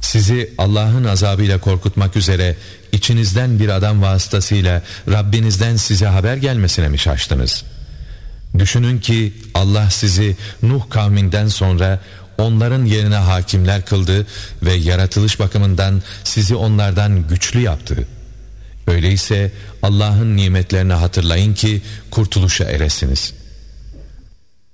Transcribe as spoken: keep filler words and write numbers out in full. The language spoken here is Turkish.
Sizi Allah'ın azabıyla korkutmak üzere içinizden bir adam vasıtasıyla Rabbinizden size haber gelmesine mi şaştınız? Düşünün ki Allah sizi Nuh kavminden sonra onların yerine hakimler kıldı ve yaratılış bakımından sizi onlardan güçlü yaptı. Öyleyse Allah'ın nimetlerini hatırlayın ki kurtuluşa eresiniz.